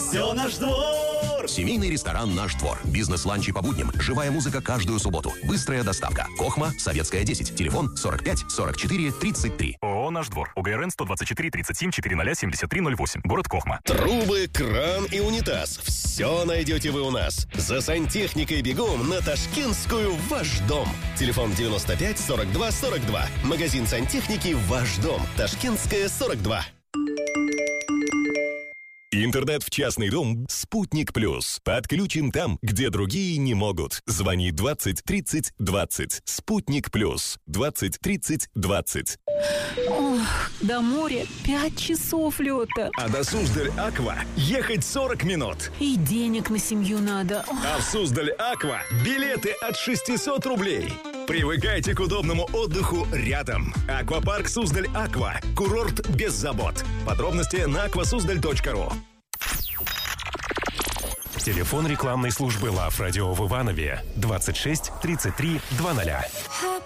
все наш двор. Семейный ресторан «Наш двор». Бизнес-ланчи по будням. Живая музыка каждую субботу. Быстрая доставка. Кохма, Советская, 10. Телефон 45 44 33. ООО «Наш двор». УГРН 124 37 400 73 08. Город Кохма. Трубы, кран и унитаз. Все найдете вы у нас. За сантехникой бегом на Ташкентскую «Ваш дом». Телефон 95 42 42. Магазин сантехники «Ваш дом». Ташкентская, 42. Интернет в частный дом «Спутник Плюс». Подключим там, где другие не могут. Звони 20 30 20. «Спутник Плюс». 20 30 20. Ох, до моря 5 часов лета. А до Суздаль-Аква ехать 40 минут. И денег на семью надо. Ох. А в Суздаль-Аква билеты от 600 рублей. Привыкайте к удобному отдыху рядом. Аквапарк Суздаль-Аква. Курорт без забот. Подробности на aquasuzdalь.ru. Телефон рекламной службы «Лав Радио» в Иванове 26 33 00.